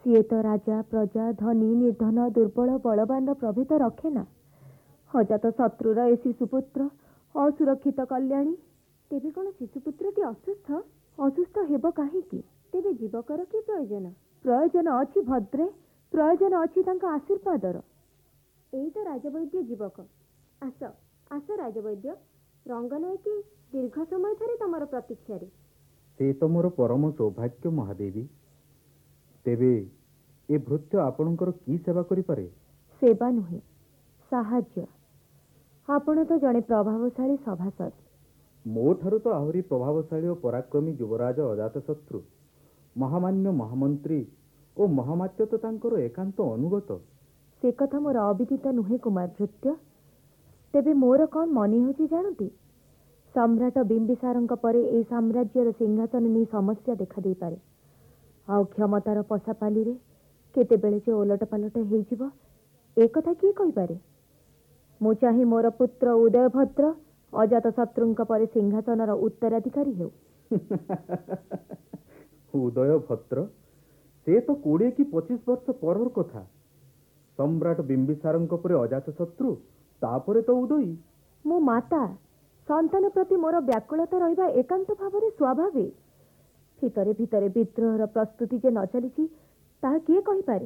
ସିଏ ତ ରାଜା ପ୍ରଜା ଧନୀ ନିର୍ଧନ ଦୁର୍ବଳ ବଳବାନର ପ୍ରଭେଦ ରଖେ ନା। ଅଜାତ ଶତ୍ରୁର ଏ ଶିଶୁପୁତ୍ର ଅସୁରକ୍ଷିତ କଲ୍ୟାଣୀ। ତେବେ କ'ଣ ଶିଶୁପୁତ୍ରଟି ଅସୁସ୍ଥ ହେବ କାହିଁକି? ତେବେ ଯୁବକର କି ପ୍ରୟୋଜନ? ପ୍ରୟୋଜନ ଅଛି ଭଦ୍ରେ, ପ୍ରୟୋଜନ ଅଛି ତାଙ୍କ ଆଶୀର୍ବାଦର। ଏଇ ତ ରାଜବୈଦ୍ୟ ଯୁବକ। ଆସ ଆସ ରାଜବୈଦ୍ୟ, ରଙ୍ଗ ନାଇକି ଦୀର୍ଘ ସମୟ ଧରି ତମର ପ୍ରତୀକ୍ଷାରେ। ସେ ତ ମୋର ପରମ ସୌଭାଗ୍ୟ ମହାଦେବୀ। ତେବେ ଏ ଭୃତ୍ୟ ଆପଣଙ୍କର କି ସେବା କରିପାରେ? ସେବା ନୁହେଁ, ସାହାଯ୍ୟ। ଆପଣ ତ ଜଣେ ପ୍ରଭାବଶାଳୀ ସଭାସଦ। ମୋ ଠାରୁ ତ ଆହୁରି ପ୍ରଭାବଶାଳୀ ଓ ପରାକ୍ରମୀ ଯୁବରାଜ ଅଜାତଶତ୍ରୁ, ମହାମାନ୍ୟ ମହାମନ୍ତ୍ରୀ ଓ ମହାମାତ୍ୟ ତ ତାଙ୍କର ଏକାନ୍ତ ଅନୁଗତ। ସେ କଥା ମୋର ଅବିଦିତ ନୁହେଁ କୁମାର ଭୃତ୍ୟ। ତେବେ ମୋର କ'ଣ ମନେ ହେଉଛି ଜାଣନ୍ତି? ସମ୍ରାଟ ବିମ୍ବିସାରଙ୍କ ପରେ ଏହି ସାମ୍ରାଜ୍ୟର ସିଂହାସନ ନେଇ ସମସ୍ୟା ଦେଖାଦେଇପାରେ। ଆଉ କ୍ଷମତାର ପଶାପାଲିରେ କେତେବେଳେ ଯେ ଓଲଟ ପାଲଟ ହେଇଯିବ, ଏ କଥା କିଏ କହିପାରେ? ମୁଁ ଚାହେଁ ମୋର ପୁତ୍ର ଉଦୟଭଦ୍ର ଅଜାତଶତ୍ରୁଙ୍କ ପରେ ସିଂହାସନର ଉତ୍ତରାଧିକାରୀ ହେଉ। ଉଦୟଭଦ୍ର? ସେ ତ 20 କି 25 ବର୍ଷ ପରର କଥା। ସମ୍ରାଟ ବିମ୍ବିସାରଙ୍କ ପରେ ଅଜାତଶତ୍ରୁ, ତାପରେ ତ ଉଦୟୀ। ମୋ ମାତା, ସନ୍ତାନ ପ୍ରତି ମୋର ବ୍ୟାକୁଳତା ରହିବା ଏକାନ୍ତ ଭାବରେ ସ୍ୱାଭାବିକ। ଭିତରେ ଭିତରେ ବିଦ୍ରୋହର ପ୍ରସ୍ତୁତି ଯେ ନ ଚାଲିଛି ତାହା କିଏ କହିପାରେ?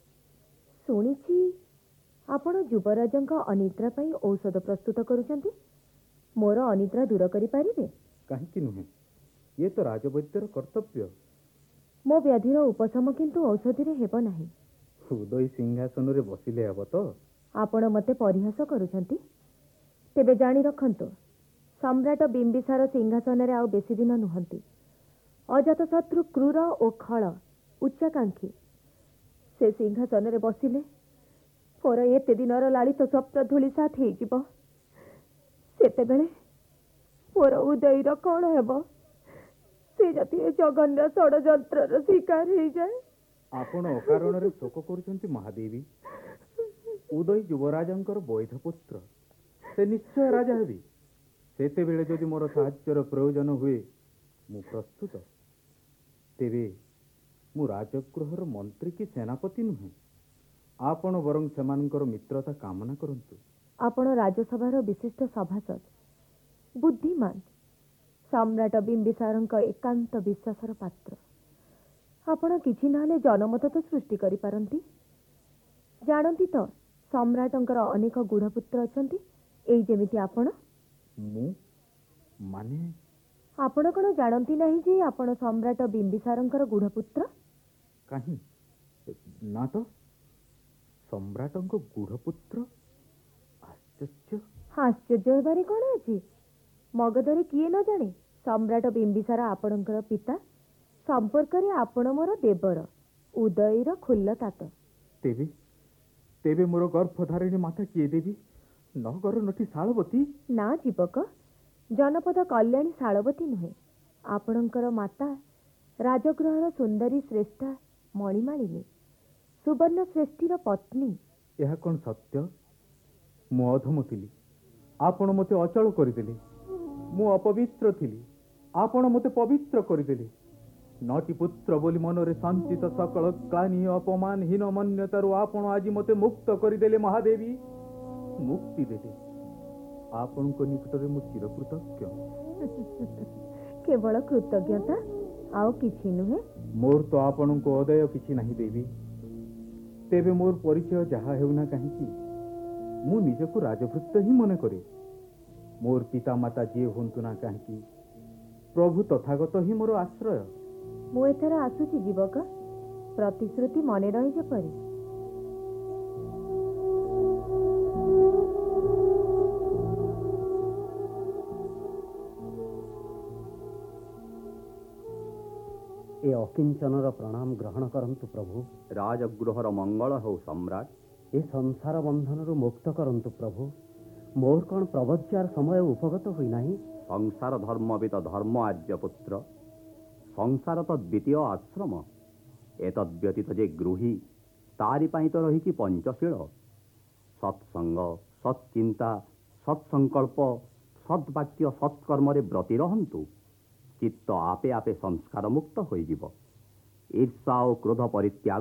ଶୁଣିଛି ଆପଣ ଯୁବରାଜଙ୍କ ଅନିଦ୍ରା ପାଇଁ ଔଷଧ ପ୍ରସ୍ତୁତ କରୁଛନ୍ତି। ମୋର ଅନିଦ୍ରା ଦୂର କରିପାରିବେ? କାହିଁକି ନୁହେଁ, ଇଏ ତ ରାଜବୈଦ୍ୟର କର୍ତ୍ତବ୍ୟ। ମୋ ବ୍ୟାଧିର ଉପଶମ କିନ୍ତୁ ଔଷଧିରେ ହେବ ନାହିଁ। ଉଦୟୀ ସିଂହାସନରେ ବସିଲେ ହେବ ତ? ଆପଣ ମୋତେ ପରିହାସ କରୁଛନ୍ତି? ତେବେ ଜାଣି ରଖନ୍ତୁ, ସମ୍ରାଟ ବିମ୍ବିସାର ସିଂହାସନରେ ଆଉ ବେଶୀ ଦିନ ନୁହନ୍ତି। ଅଜାତଶତ୍ରୁ କ୍ରୂର ଓ ଖଳ, ଉଚ୍ଚାକାଂକ୍ଷୀ। ସେ ସିଂହାସନରେ ବସିଲେ ମୋର ଏତେ ଦିନର ଲାଳିତ ସ୍ୱପ୍ନ ଧୂଳିସାତ ହେଇଯିବ। ସେତେବେଳେ ମୋର ଉଦୟୀର କ'ଣ ହେବ? ସେ ଯଦି ଏ ଜଘନ୍ୟ ଷଡ଼ଯନ୍ତ୍ରର ଶିକାର ହେଇଯାଏ। ଆପଣ ଅକାରଣରେ ଶୋକ କରୁଛନ୍ତି ମହାଦେବୀ। ଉଦୟୀ ଯୁବରାଜଙ୍କର ବୈଧ ପୁତ୍ର, ସେ ନିଶ୍ଚୟ ରାଜା ହେବେ। ସେତେବେଳେ ଯଦି ମୋର ସାହାଯ୍ୟର ପ୍ରୟୋଜନ ହୁଏ, ମୁଁ ପ୍ରସ୍ତୁତ। ତେବେ ମୁଁ ରାଜଗୃହର ମନ୍ତ୍ରୀ କି ସେନାପତି ନୁହେଁ। ଆପଣ ବରଂ ସେମାନଙ୍କର ମିତ୍ରତା କାମନା କରନ୍ତୁ। ଆପଣ ରାଜସଭାର ବିଶିଷ୍ଟ ସଭାସଦ, ବୁଦ୍ଧିମାନ, ସମ୍ରାଟ ବିମ୍ବିସାରଙ୍କ ଏକାନ୍ତ ବିଶ୍ୱାସର ପାତ୍ର। ଆପଣ କିଛି ନହେଲେ ଜନମତ ତ ସୃଷ୍ଟି କରିପାରନ୍ତି। ଜାଣନ୍ତି ତ ସମ୍ରାଟଙ୍କର ଅନେକ ଗୁଢ଼ପୁତ୍ର ଅଛନ୍ତି, ଏଇ ଯେମିତି ଆପଣ। ମୁଁ ମାନେ? ଆପଣ କ'ଣ ଜାଣନ୍ତି ନାହିଁ ଯେ ଆପଣ ସମ୍ରାଟ ବିମ୍ବିସାରଙ୍କର ଗୁଢ଼ପୁତ୍ର? କାହିଁ ନା ତ। ସମ୍ରାଟଙ୍କ ଗୁଢ଼ପୁତ୍ର? ଆଶ୍ଚର୍ଯ୍ୟ। ଆଶ୍ଚର୍ଯ୍ୟ ହେବାରେ କ'ଣ ଅଛି? ମଗଧରେ କିଏ ନ ଜାଣେ ସମ୍ରାଟ ବିମ୍ବିସାର ଆପଣଙ୍କର ପିତା। ସମ୍ପର୍କରେ ଆପଣ ମୋର ଦେବର, ଉଦୟୀର ଖୁଲ୍ଲତାତ। ତେବେ ତେବେ ମୋର ଗର୍ଭଧାରିଣୀ ମାତା କିଏ ଦେବୀ? ନଗର ନଟି ଶାଳବତୀ? ନା ଯୁବକ, ଜନପଦ କଲ୍ୟାଣୀ ଶାଳବତୀ ନୁହେଁ। ଆପଣଙ୍କର ମାତା ରାଜଗୃହର ସୁନ୍ଦରୀ ଶ୍ରେଷ୍ଠା ମଣିମାଳିନୀ, ସୁବର୍ଣ୍ଣ ଶ୍ରେଷ୍ଠୀର ପତ୍ନୀ। ଏହା କ'ଣ ସତ୍ୟ? ମୁଁ ଅଧମ ଥିଲି, ଆପଣ ମୋତେ ଅଚଳ କରିଦେଲେ। ମୁଁ ଅପବିତ୍ର ଥିଲି, ଆପଣ ମୋତେ ପବିତ୍ର କରିଦେଲେ। 9ଟି ପୁତ୍ର ବୋଲି ମନରେ ସଞ୍ଚିତ ସକଳ କ୍ଳାନି ଅପମାନହୀନ ମାନ୍ୟତାରୁ ଆପଣ ଆଜି ମୋତେ ମୁକ୍ତ କରିଦେଲେ ମହାଦେବୀ, ମୁକ୍ତି ଦେଲେ। ଆପଣଙ୍କ ନିକଟରେ ମୁଁ ଚିରକୃତଜ୍ଞ। କେବଳ କୃତଜ୍ଞତା, ଆଉ କିଛି ନୁହେଁ। ମୋର ତ ଆପଣଙ୍କୁ ଅଦୟ କିଛି ନାହିଁ ଦେବୀ। ତେବେ ମୋର ପରିଚୟ ଯାହା ହେଉନା କାହିଁକି, ମୁଁ ନିଜକୁ ରାଜଭୃତ୍ୟ ହିଁ ମନେ କରେ। ମୋର ପିତାମାତା ଯିଏ ହୁଅନ୍ତୁ ନା କାହିଁକି, ପ୍ରଭୁ ତଥାଗତ ହିଁ ମୋର ଆଶ୍ରୟ। ମୁଁ ଏଥର ଆସୁଛି ଯୁବକ, ପ୍ରତିଶ୍ରୁତି ମନେ ରହି ଯେପରି। ଏ ଅକିଞ୍ଚନର ପ୍ରଣାମ ଗ୍ରହଣ କରନ୍ତୁ ପ୍ରଭୁ। ରାଜଗୃହର ମଙ୍ଗଳ ହେଉ ସମ୍ରାଟ। ଏ ସଂସାର ବନ୍ଧନରୁ ମୁକ୍ତ କରନ୍ତୁ ପ୍ରଭୁ। ମୋର କ'ଣ ପ୍ରବଜ୍ୟାର ସମୟ ଉପଗତ ହୋଇନାହିଁ? ସଂସାର ଧର୍ମବିତ ଧର୍ମ ଆର୍ଯ୍ୟପୁତ୍ର। ସଂସାର ତ ଦ୍ୱିତୀୟ ଆଶ୍ରମ। ଏତଦ୍ବ୍ୟତୀତ ଯେ ଗୃହୀ, ତାରି ପାଇଁ ତ ରହିଛି ପଞ୍ଚଶୀଳ। ସତ୍ସଙ୍ଗ, ସତ୍ଚିନ୍ତା, ସତ୍ସଂକଳ୍ପ, ସଦ୍ବାକ୍ୟ, ସତ୍କର୍ମରେ ବ୍ରତୀ ରହନ୍ତୁ। ଚିତ୍ତ ଆପେ ଆପେ ସଂସ୍କାର ମୁକ୍ତ ହୋଇଯିବ। ଈର୍ଷା ଓ କ୍ରୋଧ ପରିତ୍ୟାଗ